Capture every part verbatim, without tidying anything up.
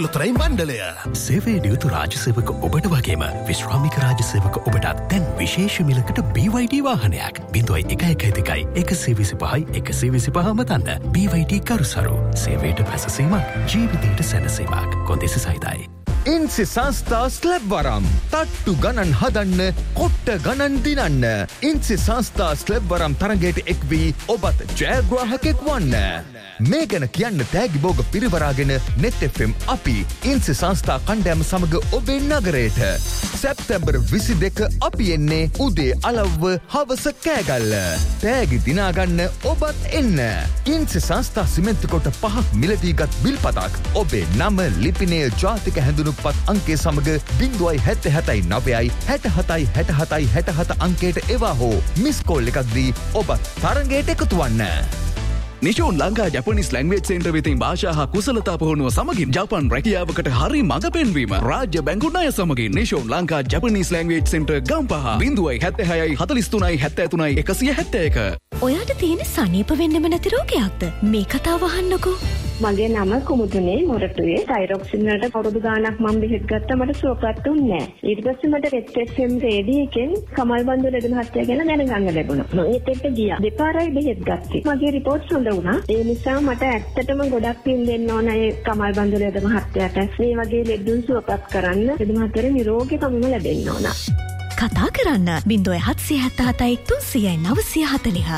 ලොතරැයි මණ්ඩලය සේවයේ නියුතු රාජ්‍ය සේවක ඔබට වගේම විශ්‍රාමික රාජ්‍ය සේවක ඔබටත් දැන් විශේෂ මිලකට බී වයි ඩී වාහනයක් බිඳුවයි එක එක දෙකයි එකසිය විසිපහයි එකසිය විසිපහ මතන්න. බී වයි ඩී කරුසරු සේවයට පැසසීමක් ජීවිතයට සැනසීමක් කොන්දෙසි සහිතයි. ඉන්සි සංස්ථා ස්ලැබ් වරම් තට්ටු ගණන් හදන්න කොට්ට ගණන් දිනන්න. ඉන්සි සංස්ථා ස්ලැබ් වරම් තරගයට එක් වී ඔබත් ජයග්‍රාහකෙක් වන්න. මේ ගැන කියන්න තෑගි බෝග පිරිවරාගෙන නෙට් එෆ් එම් අපි ඉන්සි සංස්ථා කණ්ඩෑම සමග ඔබේ නගරයට සැප්තැම්බර් විසි දෙක අපි එන්නේ උදේ අලව්ව හවස කෑගල්ල. තෑගි දිනාගන්න ඔබත් එන්න. ඉන්සි සංස්ථා සිමෙන්තිකොට පහක් මිලදීගත් බිල්පතක් ඔබේ නම ලිපිනය ජාතික හැඳුණු පත් අංකේ සමග බිංදුවයි හැත්ත හැතයි නවයයි හැට හතයි හැට හතයි හැට හත අංකයට එවා හෝ මිස්කෝල් එකක් දී ඔබත් තරගයට එකතු වන්න. නිෂෝන් ලංකා ජපනිස් ලැංග්වේජ් සෙන්ටර් වෙතින් භාෂා හා කුසලතා පුහුණුව සමගින් ජපාන් රැකියාවකට හරි මඟ පෙන්වීම. රාජ්‍ය බැංකු ණය සමගින් නිෂෝන් Lanka Japanese language centre Gampaha බිංදුවයි හැත්තෑ හයයි හතළිස් තුනයි හැත්තෑ තුනයි එකසිය හැත්තෑ එක. ඔයාට තියෙන සනීප වෙන්නෙම නැති රෝගයක්ද? මේ කතාව අහන්නකෝ. මගේ නම කුමුදුනේ මොරටුවේ තයිරොක්සින් වලට අවුරුදු ගාණක් මම බෙහෙත් ගත්තා මට සුවපත් වුණේ නැහැ. ඊට පස්සේ මට රෙත් එෆ් එම් රේඩියෝ එකෙන් කමල් බන්දු රෙදි මහත්තයා ගැන දැනගන්න ලැබුණා. මම ඒත් එක්ක ගියා. දෙපාරයි බෙහෙත් ගත්තේ. මගේ රිපෝට්ස් හොඳ වුණා. ඒ නිසා මට ඇත්තටම ගොඩක් පින් දෙන්න ඕන ඒ කමල් බන්දු රෙදි මහත්තයාට. මේ වගේ ලෙඩුන් සුවපත් කරන්න රෙදි මහත්තයාට නිරෝගීකමම ලැබෙන්න ඕන. කතා කරන්න බිංදුව හත්සිය හැත්ත හතයි තුන්සියයි නවසිය හතළිහ.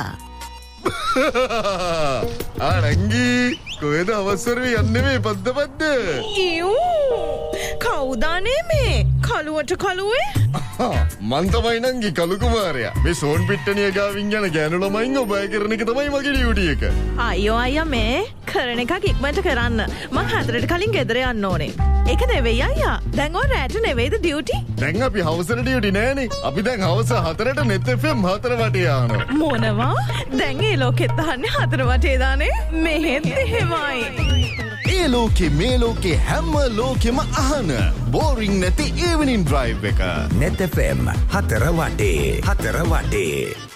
ආරංගී කොහෙද අවසරේ යන්නේ මේ පද්ද පද්ද? ඊයෝ කවුදානේ මේ කලුවට කලුවේ? මන් තමයි නංගි කලු කුමාරයා. මේ සෝන් පිට්ටනිය ගාවින් යන ගෑනු ළමයින් ඔබ අය කරන එක තමයි මගේ ඩියුටි එක. අයියෝ අයියා මේ කරන එකක් ඉක්මනට කරන්න. මං හතරට කලින් ගෙදර යන්න ඕනේ. ඒක නෙවෙයි අයියා. දැන් ඔය රැට නෙවෙයිද ඩියුටි? දැන් අපි හවසට ඩියුටි නෑනේ. අපි දැන් හවස හතරට නෙත් එෆ් එම් හතර වටේ යනවා. මොනවා? දැන් ඒ ලෝකෙත් අහන්නේ හතර වටේ දානේ. මෙහෙත් එහෙමයි. ඒ ලෝකෙ මේ ලෝකෙ හැම ලෝකෙම අහන බෝරිං නැති ඉවනින් ඩ්‍රයිව් එක. නෙත් එෆ් එම් හතර වටේ හතර වටේ.